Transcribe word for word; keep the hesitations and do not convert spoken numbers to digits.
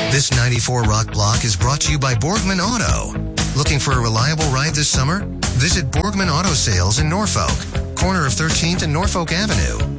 This ninety-four Rock Block is brought to you by Borgman Auto. Looking for a reliable ride this summer? Visit Borgman Auto Sales in Norfolk, corner of thirteenth and Norfolk Avenue.